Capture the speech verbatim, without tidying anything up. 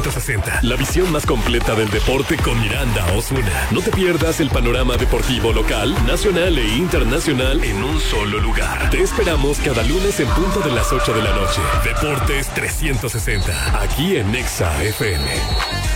trescientos sesenta. La visión más completa del deporte con Miranda Osuna. No te pierdas el panorama deportivo local, nacional e internacional en un solo lugar. Te esperamos cada lunes en punto de las ocho de la noche. Deportes trescientos sesenta, aquí en Nexa F M.